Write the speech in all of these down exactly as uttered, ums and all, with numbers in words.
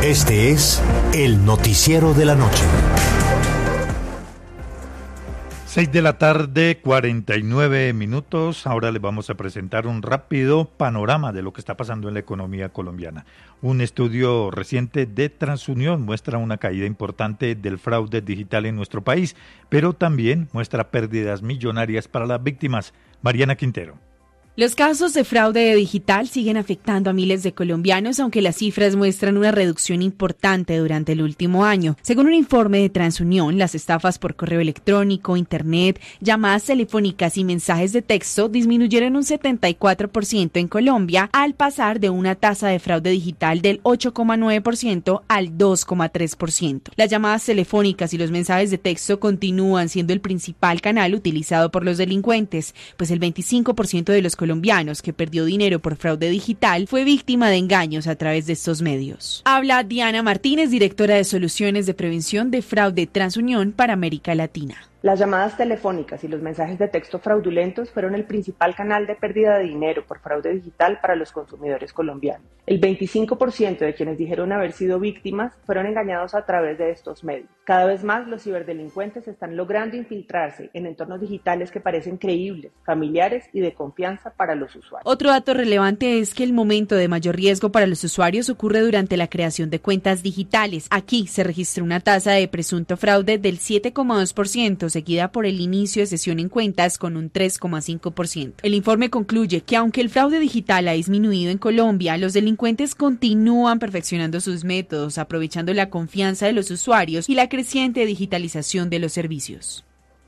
Este es el noticiero de la noche. Seis de la tarde, cuarenta y nueve minutos. Ahora les vamos a presentar un rápido panorama de lo que está pasando en la economía colombiana. Un estudio reciente de Transunión muestra una caída importante del fraude digital en nuestro país, pero también muestra pérdidas millonarias para las víctimas. Mariana Quintero. Los casos de fraude digital siguen afectando a miles de colombianos, aunque las cifras muestran una reducción importante durante el último año. Según un informe de Transunión, las estafas por correo electrónico, internet, llamadas telefónicas y mensajes de texto disminuyeron un setenta y cuatro por ciento en Colombia, al pasar de una tasa de fraude digital del ocho coma nueve por ciento al dos coma tres por ciento. Las llamadas telefónicas y los mensajes de texto continúan siendo el principal canal utilizado por los delincuentes, pues el veinticinco por ciento de los colombianos colombianos que perdió dinero por fraude digital fue víctima de engaños a través de estos medios. Habla Diana Martínez, directora de Soluciones de Prevención de Fraude Transunión para América Latina. Las llamadas telefónicas y los mensajes de texto fraudulentos fueron el principal canal de pérdida de dinero por fraude digital para los consumidores colombianos. El veinticinco por ciento de quienes dijeron haber sido víctimas fueron engañados a través de estos medios. Cada vez más los ciberdelincuentes están logrando infiltrarse en entornos digitales que parecen creíbles, familiares y de confianza para los usuarios. Otro dato relevante es que el momento de mayor riesgo para los usuarios ocurre durante la creación de cuentas digitales. Aquí se registró una tasa de presunto fraude del siete coma dos por ciento, seguida por el inicio de sesión en cuentas con un tres coma cinco por ciento. El informe concluye que aunque el fraude digital ha disminuido en Colombia, los delincuentes continúan perfeccionando sus métodos, aprovechando la confianza de los usuarios y la creciente digitalización de los servicios.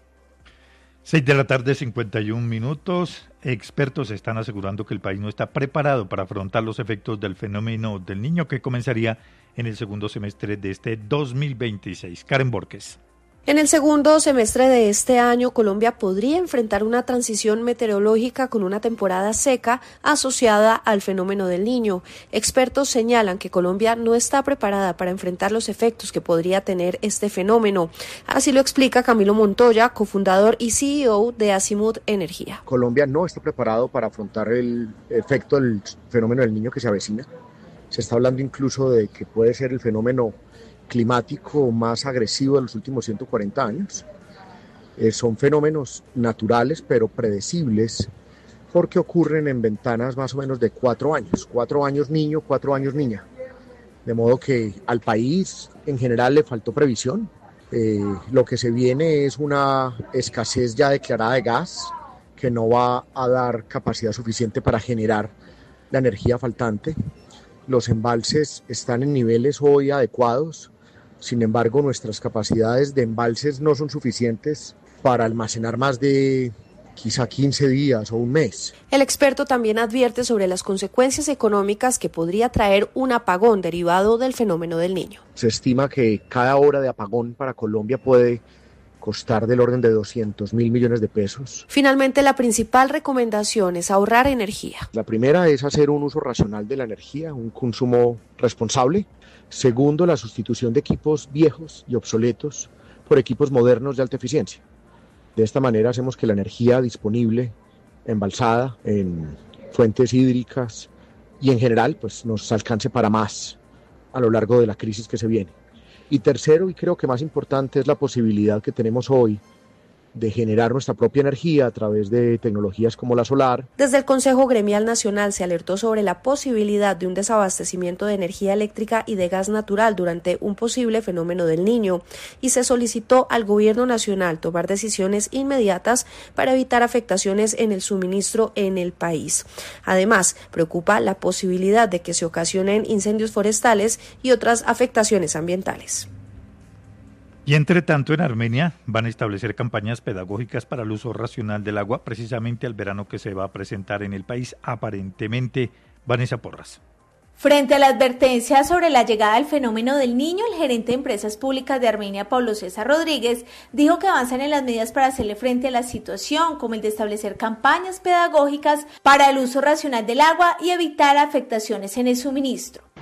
Seis de la tarde, cincuenta y un minutos. Expertos están asegurando que el país no está preparado para afrontar los efectos del fenómeno del Niño, que comenzaría en el segundo semestre de este dos mil veintiséis. Karen Borges. En el segundo semestre de este año, Colombia podría enfrentar una transición meteorológica con una temporada seca asociada al fenómeno del Niño. Expertos señalan que Colombia no está preparada para enfrentar los efectos que podría tener este fenómeno. Así lo explica Camilo Montoya, cofundador y C E O de Azimut Energía. Colombia no está preparado para afrontar el efecto del fenómeno del Niño que se avecina. Se está hablando incluso de que puede ser el fenómeno climático más agresivo de los últimos ciento cuarenta años. Eh, son fenómenos naturales pero predecibles porque ocurren en ventanas más o menos de cuatro años, cuatro años niño, cuatro años niña. De modo que al país en general le faltó previsión. Eh, lo que se viene es una escasez ya declarada de gas que no va a dar capacidad suficiente para generar la energía faltante. Los embalses están en niveles hoy adecuados. Sin embargo, nuestras capacidades de embalses no son suficientes para almacenar más de quizá quince días o un mes. El experto también advierte sobre las consecuencias económicas que podría traer un apagón derivado del fenómeno del Niño. Se estima que cada hora de apagón para Colombia puede costar del orden de doscientos mil millones de pesos. Finalmente, la principal recomendación es ahorrar energía. La primera es hacer un uso racional de la energía, un consumo responsable. Segundo, la sustitución de equipos viejos y obsoletos por equipos modernos de alta eficiencia. De esta manera hacemos que la energía disponible, embalsada en fuentes hídricas y en general pues, nos alcance para más a lo largo de la crisis que se viene. Y tercero, y creo que más importante, es la posibilidad que tenemos hoy de generar nuestra propia energía a través de tecnologías como la solar. Desde el Consejo Gremial Nacional se alertó sobre la posibilidad de un desabastecimiento de energía eléctrica y de gas natural durante un posible fenómeno del Niño y se solicitó al Gobierno Nacional tomar decisiones inmediatas para evitar afectaciones en el suministro en el país. Además, preocupa la posibilidad de que se ocasionen incendios forestales y otras afectaciones ambientales. Y entre tanto, en Armenia van a establecer campañas pedagógicas para el uso racional del agua, precisamente al verano que se va a presentar en el país, aparentemente. Vanessa Porras. Frente a la advertencia sobre la llegada del fenómeno del Niño, el gerente de Empresas Públicas de Armenia, Pablo César Rodríguez, dijo que avanzan en las medidas para hacerle frente a la situación, como el de establecer campañas pedagógicas para el uso racional del agua y evitar afectaciones en el suministro.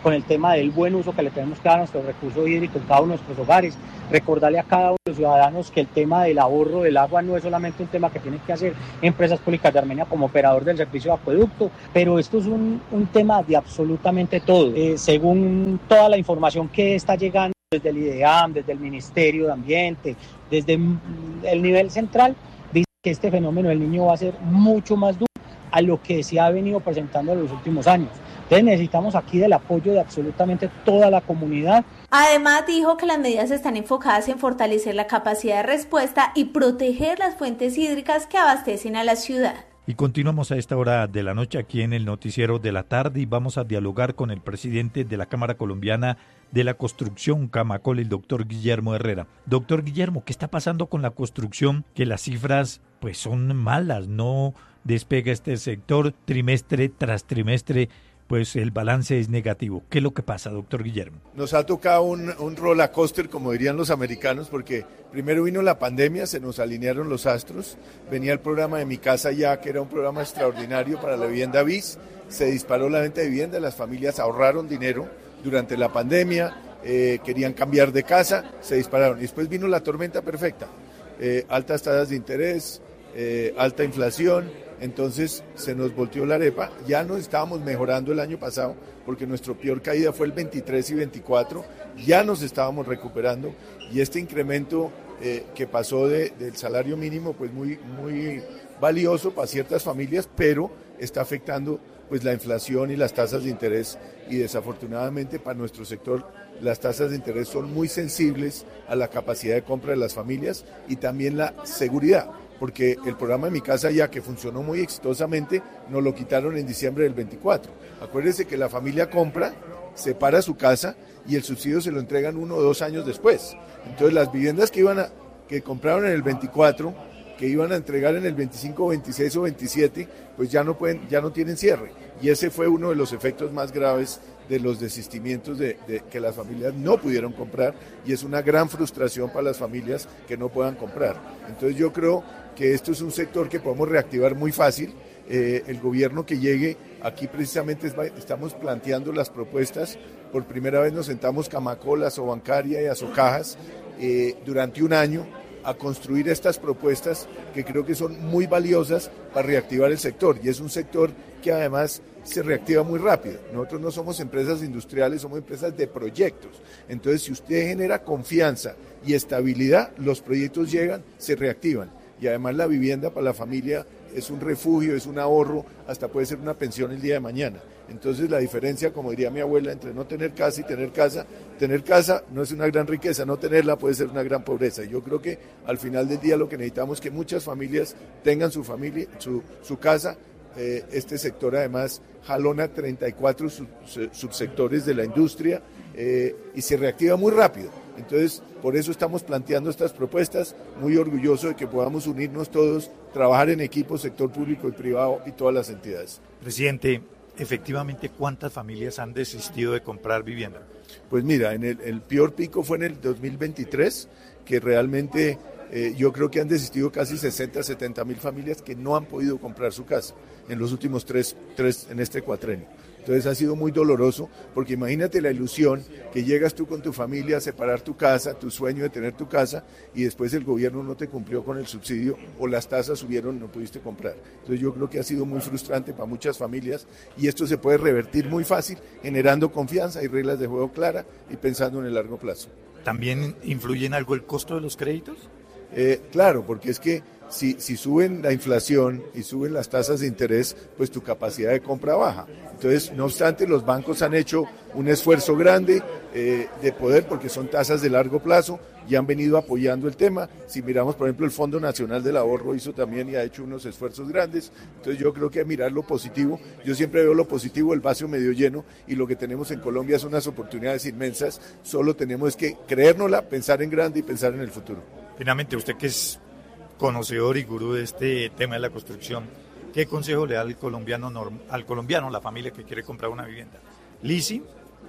con el tema del buen uso que le tenemos que dar a nuestro recurso hídrico en cada uno de nuestros hogares, recordarle a cada uno de los ciudadanos que el tema del ahorro del agua no es solamente un tema que tienen que hacer empresas públicas de Armenia como operador del servicio de acueducto, pero esto es un, un tema de absolutamente todo. Eh, según toda la información que está llegando desde el IDEAM, desde el Ministerio de Ambiente, desde el nivel central, dice que este fenómeno del Niño va a ser mucho más duro a lo que se ha venido presentando en los últimos años. Entonces necesitamos aquí del apoyo de absolutamente toda la comunidad. Además dijo que las medidas están enfocadas en fortalecer la capacidad de respuesta y proteger las fuentes hídricas que abastecen a la ciudad. Y continuamos a esta hora de la noche aquí en el Noticiero de la Tarde y vamos a dialogar con el presidente de la Cámara Colombiana de la Construcción, Camacol, el doctor Guillermo Herrera. Doctor Guillermo, ¿qué está pasando con la construcción? Que las cifras pues son malas, no despega este sector trimestre tras trimestre. Pues el balance es negativo. ¿Qué es lo que pasa, doctor Guillermo? Nos ha tocado un, un roller coaster, como dirían los americanos, porque primero vino la pandemia, se nos alinearon los astros, venía el programa de Mi Casa Ya, que era un programa extraordinario para la vivienda B I S, se disparó la venta de vivienda, las familias ahorraron dinero durante la pandemia, eh, querían cambiar de casa, se dispararon. Y después vino la tormenta perfecta, eh, altas tasas de interés, eh, alta inflación. Entonces se nos volteó la arepa, ya nos estábamos mejorando el año pasado porque nuestro peor caída fue el veintitrés y veinticuatro, ya nos estábamos recuperando y este incremento eh, que pasó de, del salario mínimo pues muy, muy valioso para ciertas familias, pero está afectando pues la inflación y las tasas de interés y desafortunadamente para nuestro sector las tasas de interés son muy sensibles a la capacidad de compra de las familias y también la seguridad. Porque el programa de Mi Casa Ya, que funcionó muy exitosamente, nos lo quitaron en diciembre del veinticuatro. Acuérdense que la familia compra, separa su casa y el subsidio se lo entregan uno o dos años después. Entonces las viviendas que iban a, que compraron en el veinticuatro, que iban a entregar en el veinticinco, veintiséis o veintisiete, pues ya no pueden, ya no tienen cierre. Y ese fue uno de los efectos más graves de los desistimientos de, de que las familias no pudieron comprar y es una gran frustración para las familias que no puedan comprar. Entonces yo creo que esto es un sector que podemos reactivar muy fácil. Eh, el gobierno que llegue, aquí precisamente estamos planteando las propuestas, por primera vez nos sentamos Camacol, Asobancaria y Asocajas eh, durante un año a construir estas propuestas que creo que son muy valiosas para reactivar el sector y es un sector que además se reactiva muy rápido. Nosotros no somos empresas industriales, somos empresas de proyectos. Entonces, si usted genera confianza y estabilidad, los proyectos llegan, se reactivan. Y además la vivienda para la familia es un refugio, es un ahorro, hasta puede ser una pensión el día de mañana. Entonces la diferencia, como diría mi abuela, entre no tener casa y tener casa, tener casa no es una gran riqueza, no tenerla puede ser una gran pobreza. Y yo creo que al final del día lo que necesitamos es que muchas familias tengan su familia, su, su casa. Eh, este sector además jalona treinta y cuatro sub, subsectores de la industria eh, y se reactiva muy rápido. Entonces, por eso estamos planteando estas propuestas, muy orgulloso de que podamos unirnos todos, trabajar en equipo, sector público y privado y todas las entidades. Presidente, efectivamente, ¿cuántas familias han desistido de comprar vivienda? Pues mira, en el, el peor pico fue en el dos mil veintitrés, que realmente eh, yo creo que han desistido casi sesenta, setenta mil familias que no han podido comprar su casa en los últimos tres, tres en este cuatrenio. Entonces ha sido muy doloroso, porque imagínate la ilusión que llegas tú con tu familia a separar tu casa, tu sueño de tener tu casa, y después el gobierno no te cumplió con el subsidio o las tasas subieron y no pudiste comprar. Entonces yo creo que ha sido muy frustrante para muchas familias y esto se puede revertir muy fácil, generando confianza y reglas de juego claras y pensando en el largo plazo. ¿También influye en algo el costo de los créditos? Eh, claro, porque es que si, si suben la inflación y suben las tasas de interés, pues tu capacidad de compra baja. Entonces, no obstante, los bancos han hecho un esfuerzo grande eh, de poder, porque son tasas de largo plazo, y han venido apoyando el tema. Si miramos, por ejemplo, el Fondo Nacional del Ahorro hizo también y ha hecho unos esfuerzos grandes. Entonces, yo creo que mirar lo positivo, yo siempre veo lo positivo, el vaso medio lleno, y lo que tenemos en Colombia son unas oportunidades inmensas. Solo tenemos que creérnosla, pensar en grande y pensar en el futuro. Finalmente, usted que es conocedor y gurú de este tema de la construcción, ¿qué consejo le da al colombiano, al colombiano, la familia que quiere comprar una vivienda? ¿Leasing?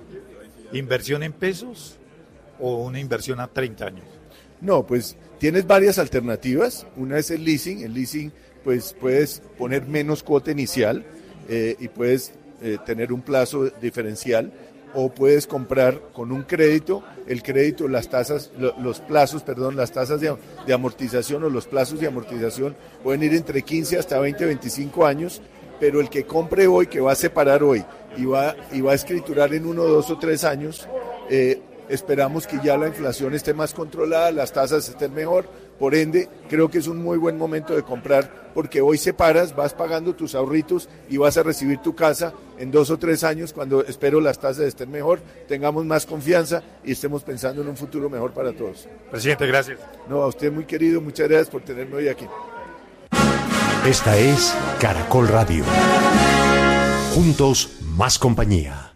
¿Inversión en pesos? ¿O una inversión a treinta años? No, pues tienes varias alternativas. Una es el leasing. El leasing, pues puedes poner menos cuota inicial eh, y puedes eh, tener un plazo diferencial. o puedes comprar con un crédito, el crédito, las tasas, los plazos, perdón, las tasas de, de amortización o los plazos de amortización pueden ir entre quince hasta veinte, veinticinco años, pero el que compre hoy, que va a separar hoy y va, y va a escriturar en uno, dos o tres años, eh, esperamos que ya la inflación esté más controlada, las tasas estén mejor, por ende creo que es un muy buen momento de comprar, porque hoy separas, vas pagando tus ahorritos y vas a recibir tu casa en dos o tres años cuando espero las tasas estén mejor, tengamos más confianza y estemos pensando en un futuro mejor para todos. Presidente, gracias. No, a usted muy querido, muchas gracias por tenerme hoy aquí. Esta es Caracol Radio. Juntos, más compañía.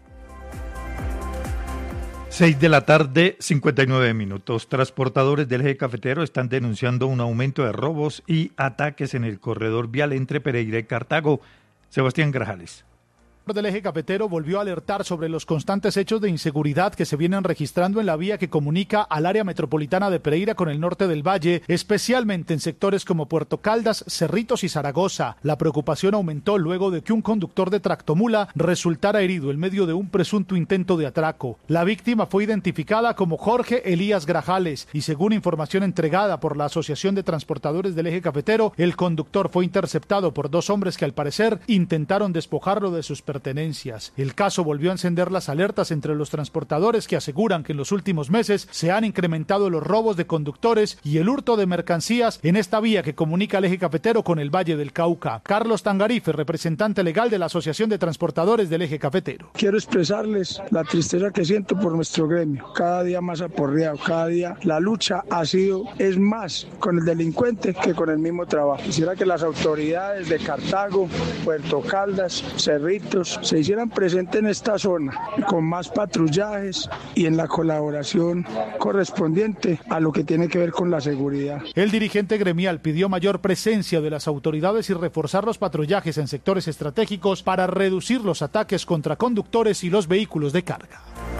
Seis de la tarde, cincuenta y nueve minutos. Transportadores del eje cafetero están denunciando un aumento de robos y ataques en el corredor vial entre Pereira y Cartago. Sebastián Grajales. Del eje cafetero volvió a alertar sobre los constantes hechos de inseguridad que se vienen registrando en la vía que comunica al área metropolitana de Pereira con el norte del valle, especialmente en sectores como Puerto Caldas, Cerritos y Zaragoza. La preocupación aumentó luego de que un conductor de tractomula resultara herido en medio de un presunto intento de atraco. La víctima fue identificada como Jorge Elías Grajales y, según información entregada por la Asociación de Transportadores del Eje Cafetero, el conductor fue interceptado por dos hombres que al parecer intentaron despojarlo de sus pertenencias. pertenencias. El caso volvió a encender las alertas entre los transportadores, que aseguran que en los últimos meses se han incrementado los robos de conductores y el hurto de mercancías en esta vía que comunica el eje cafetero con el Valle del Cauca. Carlos Tangarife, representante legal de la Asociación de Transportadores del Eje Cafetero. Quiero expresarles la tristeza que siento por nuestro gremio. Cada día más aporreado, cada día la lucha ha sido, es más con el delincuente que con el mismo trabajo. Quisiera que las autoridades de Cartago, Puerto Caldas, Cerritos, se hicieran presentes en esta zona con más patrullajes y en la colaboración correspondiente a lo que tiene que ver con la seguridad. El dirigente gremial pidió mayor presencia de las autoridades y reforzar los patrullajes en sectores estratégicos para reducir los ataques contra conductores y los vehículos de carga.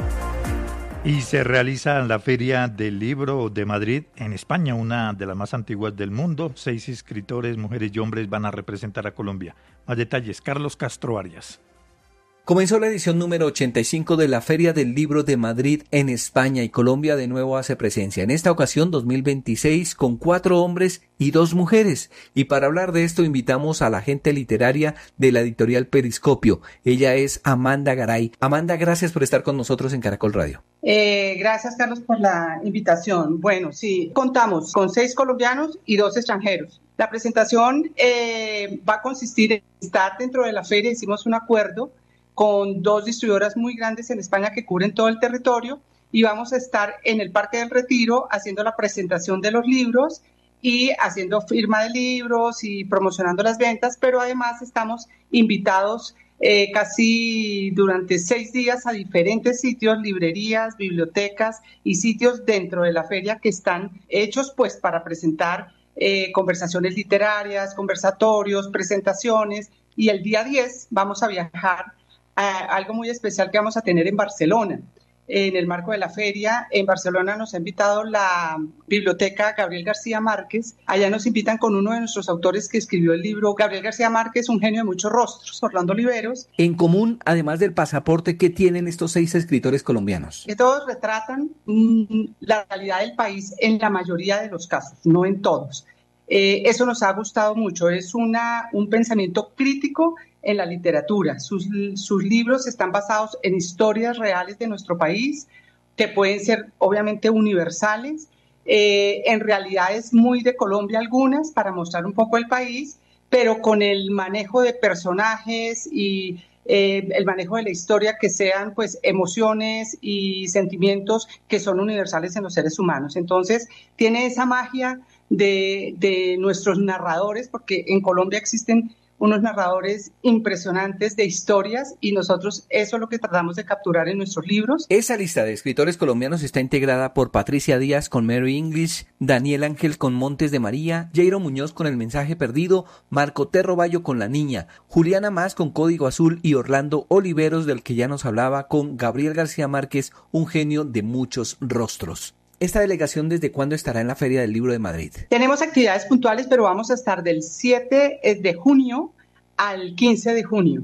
Y se realiza la Feria del Libro de Madrid en España, una de las más antiguas del mundo. Seis escritores, mujeres y hombres van a representar a Colombia. Más detalles, Carlos Castro Arias. Comenzó la edición número ochenta y cinco de la Feria del Libro de Madrid en España y Colombia de nuevo hace presencia. En esta ocasión, dos mil veintiséis, con cuatro hombres y dos mujeres. Y para hablar de esto invitamos a la agente literaria de la editorial Periscopio. Ella es Amanda Garay. Amanda, gracias por estar con nosotros en Caracol Radio. Eh, gracias, Carlos, por la invitación. Bueno, sí, contamos con seis colombianos y dos extranjeros. La presentación eh, va a consistir en estar dentro de la feria. Hicimos un acuerdo con dos distribuidoras muy grandes en España que cubren todo el territorio y vamos a estar en el Parque del Retiro haciendo la presentación de los libros y haciendo firma de libros y promocionando las ventas, pero además estamos invitados eh, casi durante seis días a diferentes sitios, librerías, bibliotecas y sitios dentro de la feria que están hechos pues para presentar eh, conversaciones literarias, conversatorios, presentaciones, y el día diez vamos a viajar a algo muy especial que vamos a tener en Barcelona. En el marco de la feria, en Barcelona nos ha invitado la biblioteca Gabriel García Márquez. Allá nos invitan con uno de nuestros autores que escribió el libro. Gabriel García Márquez, un genio de muchos rostros, Orlando Oliveros. En común, además del pasaporte, ¿qué tienen estos seis escritores colombianos? Que todos retratan mmm, la realidad del país en la mayoría de los casos, no en todos. Eh, eso nos ha gustado mucho. Es una, un pensamiento crítico en la literatura. Sus, sus libros están basados en historias reales de nuestro país, que pueden ser obviamente universales, eh, en realidades muy de Colombia algunas, para mostrar un poco el país, pero con el manejo de personajes y eh, el manejo de la historia que sean pues emociones y sentimientos que son universales en los seres humanos. Entonces tiene esa magia de, de nuestros narradores, porque en Colombia existen unos narradores impresionantes de historias y nosotros eso es lo que tratamos de capturar en nuestros libros. Esa lista de escritores colombianos está integrada por Patricia Díaz con Mary English, Daniel Ángel con Montes de María, Jairo Muñoz con El Mensaje Perdido, Marco T. Roballo con La Niña, Juliana Más con Código Azul y Orlando Oliveros, del que ya nos hablaba, con Gabriel García Márquez, un genio de muchos rostros. ¿Esta delegación desde cuándo estará en la Feria del Libro de Madrid? Tenemos actividades puntuales, pero vamos a estar del siete de junio al quince de junio.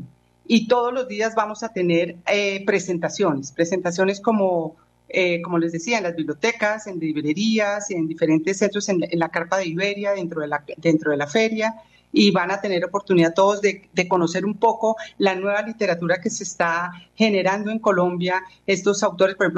y todos los días vamos a tener eh, presentaciones, presentaciones como, eh, como les decía, en las bibliotecas, en librerías, en diferentes centros, en, en la carpa de Iberia, dentro de la, dentro de la feria, y van a tener oportunidad todos de, de conocer un poco la nueva literatura que se está generando en Colombia, estos autores, por ejemplo,